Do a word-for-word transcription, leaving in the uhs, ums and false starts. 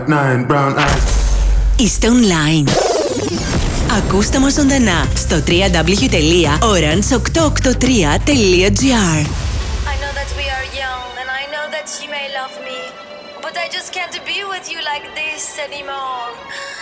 Nine brown eyes. Είστε online. Ακούστε μας ζωντανά στο double-u double-u double-u τελεία orange οκτακόσια ογδόντα τρία τελεία gr. I know that we are young and I know that you may love me, but I just can't be with you like this anymore.